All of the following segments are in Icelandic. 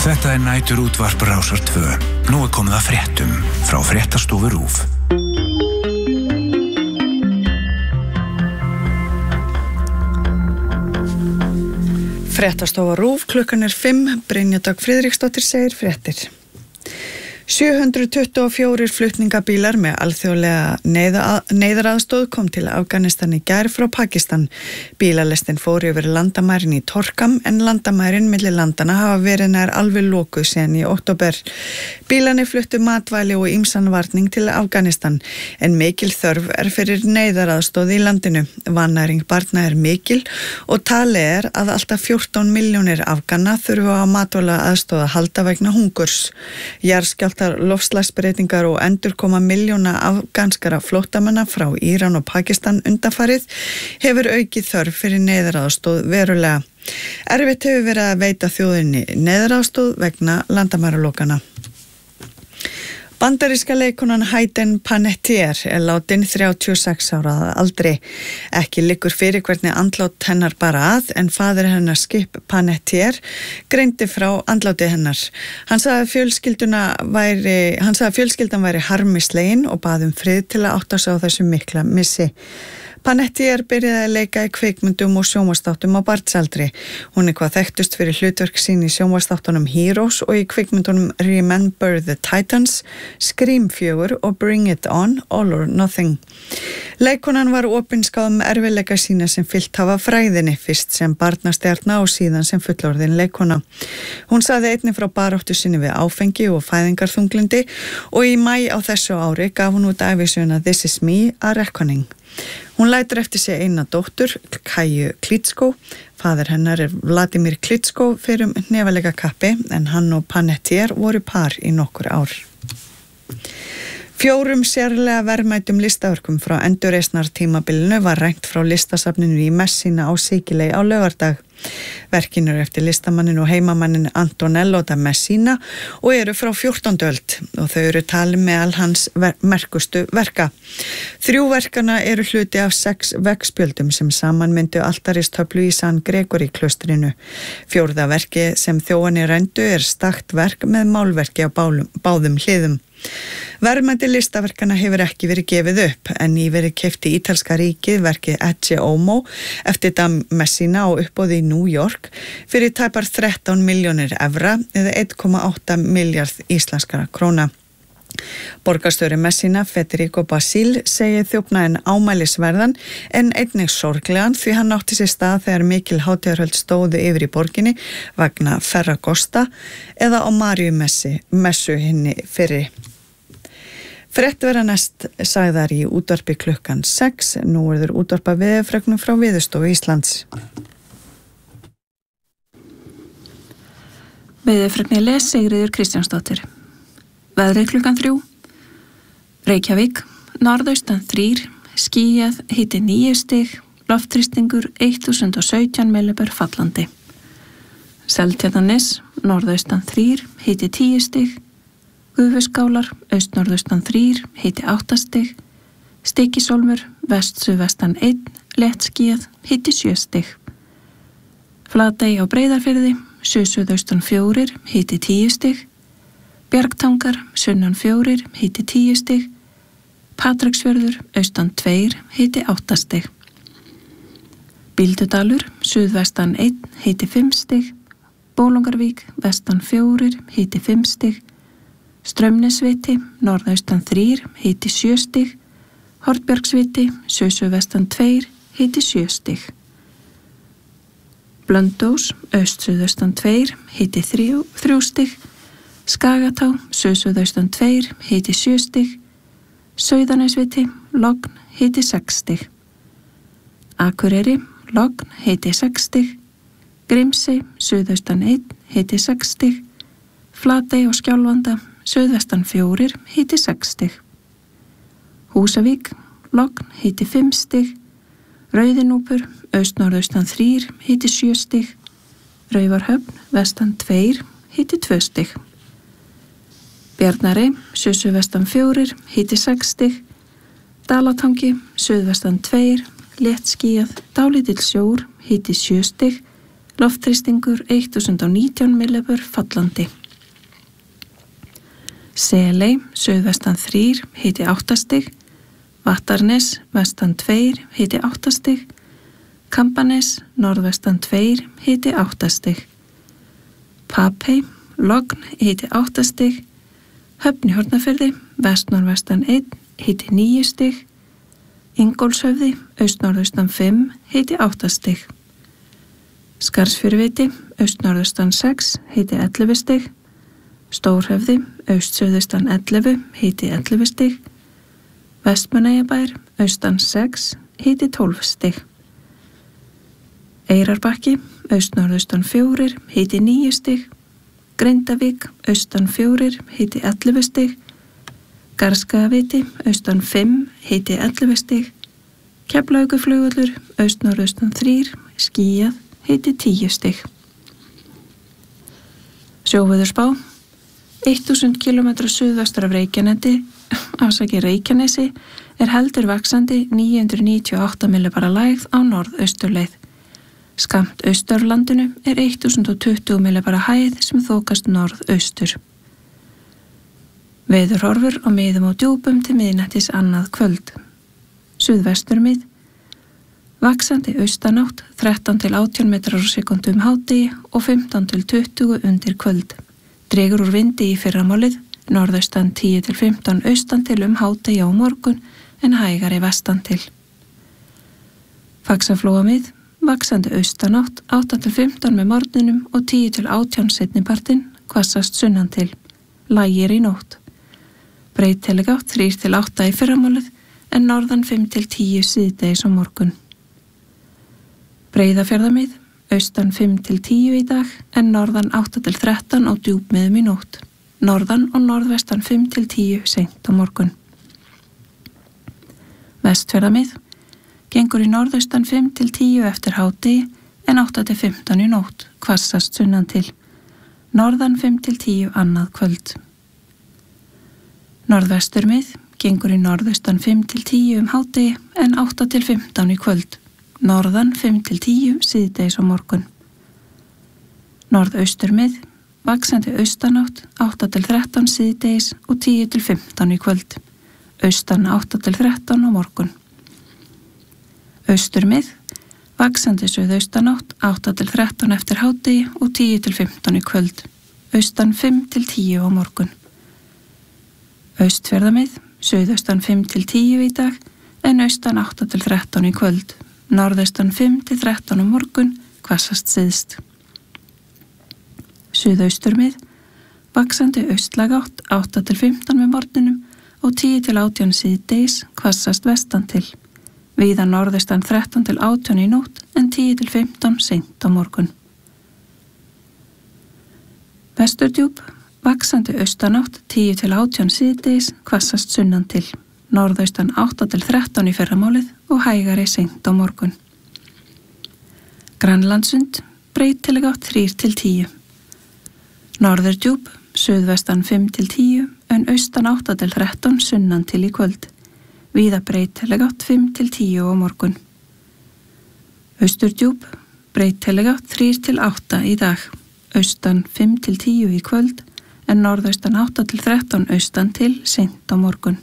Þetta nætur útvarp Rásar 2. Nú komið að fréttum frá Fréttastofu RÚV. Fréttastofa RÚV, klukkan 5, Brynja Dögg Friðriksdóttir segir fréttir. 724 flutningabílar með alþjóðlega neyðaraðstoð kom til Afganistan í gær frá Pakistan. Bílalestin fór yfir landamærin í Torkham en landamærin milli landana hafa verið nær alveg lokuð síðan í október. Bílarnir fluttu matvæli og ýmsan varning til Afganistan en mikil þörf fyrir neyðaraðstoð í landinu. Vannæring barna mikil og talið að alltaf 14 milljónir Afgana þurfa á matvælaaðstoð að halda vegna hungurs. Jarðskjálftar, loftslagsbreytingar og endurkoma milljóna afganskara flóttamanna frá Íran og Pakistan undanfarið hefur aukið þörf fyrir neyðaraðstoð verulega. Erfitt hefur verið að veita þjóðinni neyðaraðstoð vegna landamæralokana. Bandaríska leikonan Hayden Panettiere látin 36 ára að aldri. Ekki liggur fyrir hvernig andlát hennar bara að, en faðir hennar Skip Panettiere greindi frá andláti hennar. Hann sagði að fjölskyldan væri harmislegin og bað frið til að átta sig á þessu mikla missi. Panettiere byrjaði að leika í kvikmyndum og sjónvarpsþáttum á barnsaldri. Hún hvað þekktust fyrir hlutverk sín í sjónvarpsþáttunum Heroes og í kvikmyndunum Remember the Titans, Scream 4 og Bring It On, All or Nothing. Leikonan var opinskáð erfiðleika sína sem fyllt hafa fræðinni, fyrst sem barnastjarna og síðan sem fullorðin leikona. Hún sagði einnig frá baráttu sinni við áfengi og fæðingarþunglyndi og í maí á þessu ári gaf hún út ævisöguna This Is Me, A Reckoning. Hún lætur eftir sig eina dóttur, Kaju Klitschko. Faðir hennar Vladimir Klitschko fyrir hnefalega kappi en hann og Panettiere voru par í nokkur ár. 4 sérlega verðmætum listaverkum frá endurreisnartímabilinu var rænt frá listasafninu í Messina á Sikiley á laugardag. Verkin eftir listamannin og heimamannin Antonello da Messina og frá 14. öld og þau talin meðal hans merkustu verka. 3 verkana hluti af 6 veggspjöldum sem saman myndu altaristöflu í San Gregory klaustrinu. 4. verki sem þjóðanir rændu stakt verk með málverki á báðum hliðum. Verðmæti listaverkana hefur ekki verið gefið upp en nýverið keypti ítalska ríkið verkið Ecce Homo eftir da Messina á uppboði í New York fyrir tæpar 13 milljónir evra eða 1,8 milljarð íslenskra króna. Borgarstjóri Messina, Federico Basile, segir þjófnaðinn ámælisverðan en einnig sorglegan því hann átti sér stað þegar mikil hátíðarhöld stóðu yfir í borginni vegna Ferragosta eða á Maríumessu hinni fyrri. Frétt verða næst sagðar í útvarpi klukkan 6. Nú þeir útvarpa veðurfregnum frá Veðurstofu Íslands. Veðurfregni Sigríður Kristjánsdóttir. Veðrið klukkan 3. Reykjavík, norðaustan 3, skýjað, hiti 9 stig, loftþrýstingur 1017 millibör fallandi. Seltjarnarnes, norðaustan 3, hiti 10 stig, Gufuskálar, austnorðaustan 3, hiti 8 stig, Stykkishólmur, vest-suðvestan 1, léttskýjað, hiti 7 stig. Flatey á Breiðafirði, suðsuðaustan 4, hiti 10 stig, Bjargtangar, sunnan 4, hiti 10 stig, Patreksfjörður, austan 2, hiti 8 stig. Bíldudalur, suðvestan 1, hiti 5 stig, Bólungarvík, vestan 4, hiti 5 stig, Straumnesviti, norðaustan 3, hiti 7 stig, Hornbjargsviti, suðvestan 2, hiti 7 stig. Blöndós, austsuðaustan 2, hiti 3 stig, Skagatá, suðaustan 2, hiti 7 stig, Sauðanesviti, logn, hiti 6 stig. Akureyri, logn, hiti 6 stig, Grímsey, suðaustan 1, hiti 6 stig, Flatey og Skjálfanda, suðvestan 4, hiti 6 stig. Húsavík, logn, hiti 5 stig, Rauðinúpur, austnorðaustan 3, hiti 7 stig, Raufarhöfn, vestan 2, hiti 2 stig. Bjarnarey, suðvestan 4, hiti 6 stig, Dalatangi, suðvestan 2, léttskýjað, dálítill sjór, hiti 7 stig, Loftþrýstingur 1019 millibur fallandi. Seley, suðvestan 3, hiti 8 stig. Vattarnes, vestan 2, hiti 8 stig. Kambanes, norðvestan 2, hiti 8 stig. Papey, Logn, hiti 8 stig. Höfn í Hornafirði, vestnorðvestan 1, hiti 9 stig. Ingólfshöfði, austnorðaustan 5, hiti 8 stig. Skarðsfjöruviti, austnorðaustan 6, hiti 11 stig. Stórhöfði, austsuðaustan 11, hiti 11 stig. Vestmannaeyjabær, austan 6, hiti 12 stig. Eyrarbakki, austnorðaustan 4, hiti 9 stig. Grindavík, austan 4, hiti 11 stig. Garðskagaviti, austan 5, hiti 11 stig. Keflavíkurflugvöllur, austnorðaustan 3, skýjað, hiti 10 stig. Sjóveðurspá, 1000 km suðvestur af Reykjanesi er heldur vaxandi 998 millibara lægð á norðausturleið. Skammt austurlandinu er 1020 millibara hæð sem þokast norðaustur. Veðurhorfur á miðum og djúpum til miðnættis annað kvöld. Suðvestur mið, vaxandi austanátt 13 til 18 metrar á sekúndu hádegi og 15 til 20 undir kvöld. Dregur úr vindi í fyrramálið, norðaustan 10 til 15 austan til hádegi á morgun en hægari vestan til. Faxaflóamið, vaxandi austanátt 8 til 15 með morgninum og 10 til 18 seinnipartinn, hvassast sunnan til. Lægir í nótt. Breytileg átt 3 til 8 í fyrramálið en norðan 5 til 10 síðdegis á morgun. Breiðafjarðamið, austan 5 til 10 í dag en norðan 8 til 13 á djúpmiðum í nótt. Norðan og norðvestan 5 til 10 seint á morgun. Vestfjarðamið, gengur í norðaustan 5 til 10 eftir hádegi en 8 til 15 í nótt, hvassast sunnan til. Norðan 5 til 10 annað kvöld. Norðvesturmið, gengur í norðaustan 5 til 10 hádegi en 8 til 15 í kvöld. Norðan 5 til 10 síðdegis á morgun. Norðausturmið, vaxandi austanátt 8 til 13 síðdegis og 10 til 15 í kvöld. Austan 8 til 13 á morgun. Austurmið, vaxandi suðaustanátt 8 til 13 eftir hádegi og 10 til 15 í kvöld. Austan 5 til 10 á morgun. Austfjarðamið, suðaustan 5 til 10 í dag en austan 8 til 13 í kvöld. Norðaustan 5 til 13 á morgun, hvassast syðst. Suðausturmið, vaxandi austlæg átt 8 til 15 með morgninum og 10 til 18 síðdegis, hvassast vestan til. Víða norðaustan 13 til 18 í nótt en 10 til 15 seint á morgun. Vesturdjúp, vaxandi austanátt 10 til 18 síðdegis, hvassast sunnan til. Norðaustan 8 til 13 í fyrramálið og hægari seint á morgun. Grænlandssund, breytileg átt 3 til 10. Norðurdjúp, suðvestan 5 til 10 en austan 8 til 13 sunnan til í kvöld. Víða breytileg átt 5 til 10 á morgun. Austurdjúp, breytileg átt 3 til 8 í dag. Austan 5 til 10 í kvöld en norðaustan 8 til 13 austan til seint á morgun.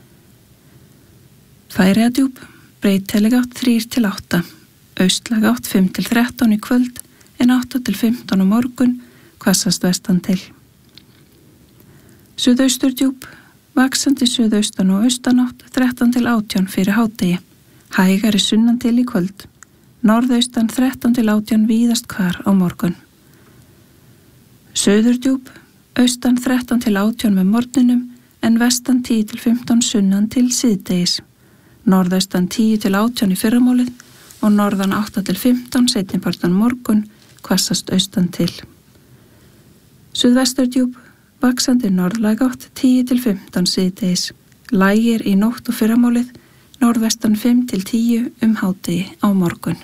Færeyjadjúp, breytileg átt 3 til 8. Austlæg átt 5 til 13 í kvöld en 8 til 15 á morgun, hvassast vestan til. Suðausturdjúp, vaxandi suðaustan og austanátt 13 til 18 fyrir hádegi. Hægari sunnan til í kvöld. Norðaustan 13 til 18 víðast hvar á morgun. Suðurdjúp, austan 13 til 18 með morgninum en vestan 10 til 15 sunnan til síðdegis. Norðaustan 10 til 18 í fyrramálið og norðan 8 til 15 seinnipartan morgun, hvassast austan til. Suðvesturdjúp, vaxandi norðlæg átt 10 til 15 síðdegis. Lægir í nótt og fyrramálið, norðvestan 5 til 10 hádegi á morgun.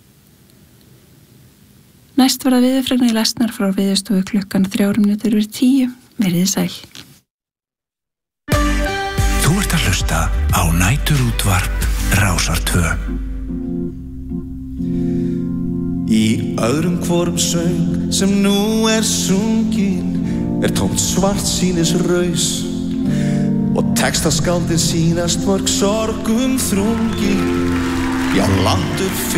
Næst verða veðurfregnir lesnar frá Veðurstofu klukkan 9:03. Verið sæl. Þú ert að hlusta á Næturútvarp Rásar 2. Í öðrum hvorum söng sem nú sungin tómt svartsýnis raus og textaskáldin sýnast mörg sorgum þrungin. Já, landur